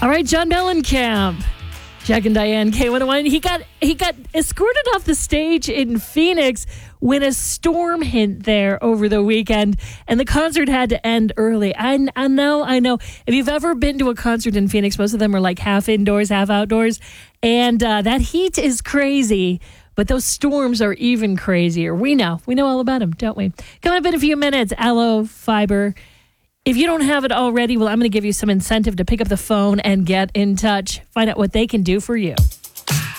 All right, John Mellencamp. Jack and Diane, K101. He got escorted off the stage in Phoenix when a storm hit there over the weekend, and the concert had to end early. I know. If you've ever been to a concert in Phoenix, most of them are like half indoors, half outdoors, and that heat is crazy. But those storms are even crazier. We know all about them, don't we? Coming up in a few minutes, Aloe Fiber. If you don't have it already, well, I'm going to give you some incentive to pick up the phone and get in touch. Find out what they can do for you.